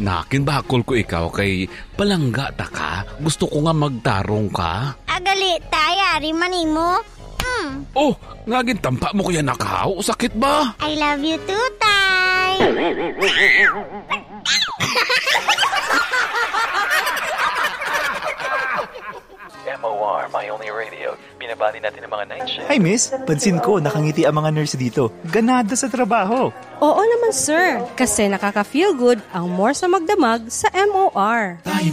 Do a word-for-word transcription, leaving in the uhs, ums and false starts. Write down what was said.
Nakin bakol ko ikaw kay palangga ta ka. Gusto ko nga magtarong ka. Agali, tayari manimo. Hmm. Oh, ngagin tampa mo kuya nakaw. Sakit ba? I love you too, Tay. M O R, My Only Radio. Binabati natin ang mga night shift. Hi miss, pansin ko nakangiti ang mga nurse dito. Ganado sa trabaho. Oo naman sir, kasi nakaka-feel good ang more sa magdamag sa M O R.